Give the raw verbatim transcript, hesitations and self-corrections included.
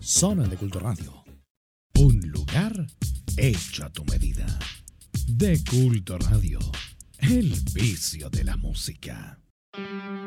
Zona de Culto Radio. Un lugar hecho a tu medida. De Culto Radio. El vicio de la música.